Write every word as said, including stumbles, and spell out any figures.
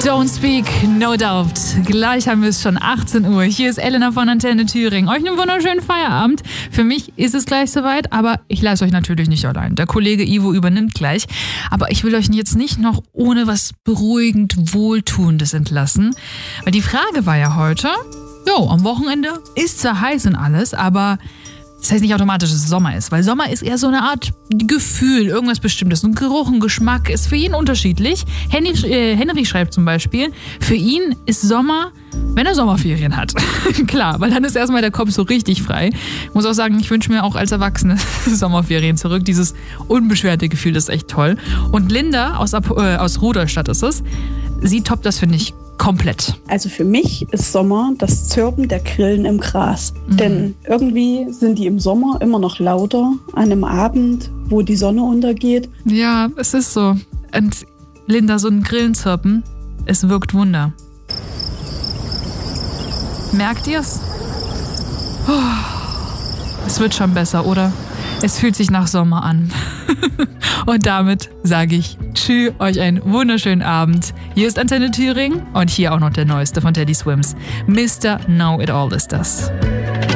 Don't speak, no doubt. Gleich haben wir es schon, achtzehn Uhr. Hier ist Elena von Antenne Thüringen. Euch einen wunderschönen Feierabend. Für mich ist es gleich soweit, aber ich lasse euch natürlich nicht allein. Der Kollege Ivo übernimmt gleich. Aber ich will euch jetzt nicht noch ohne was beruhigend Wohltuendes entlassen. Weil die Frage war ja heute, jo, am Wochenende ist zwar heiß und alles, aber das heißt nicht automatisch, dass es Sommer ist, weil Sommer ist eher so eine Art Gefühl, irgendwas Bestimmtes. Ein Geruch, ein Geschmack ist für jeden unterschiedlich. Henry, äh, Henry schreibt zum Beispiel, für ihn ist Sommer, wenn er Sommerferien hat. Klar, weil dann ist erstmal der Kopf so richtig frei. Ich muss auch sagen, ich wünsche mir auch als Erwachsene Sommerferien zurück. Dieses unbeschwerte Gefühl, das ist echt toll. Und Linda aus, äh, aus Rudolstadt ist es. Sie toppt das, finde ich, komplett. Also für mich ist Sommer das Zirpen der Grillen im Gras. Mhm. Denn irgendwie sind die im Sommer immer noch lauter an einem Abend, wo die Sonne untergeht. Ja, es ist so. Und Linda, so ein Grillenzirpen, es wirkt Wunder. Merkt ihr's? Oh, es wird schon besser, oder? Es fühlt sich nach Sommer an. Und damit sage ich tschüss, euch einen wunderschönen Abend. Hier ist Antenne Thüringen und hier auch noch der neueste von Teddy Swims. Mister Know It All ist das.